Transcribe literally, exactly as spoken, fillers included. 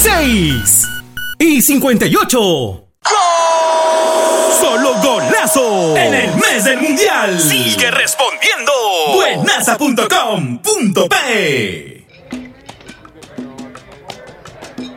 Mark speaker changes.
Speaker 1: seis y cincuenta y ocho. ¡Gol! Solo golazo en el mes del mundial. Sigue respondiendo. Buenaza punto com punto pe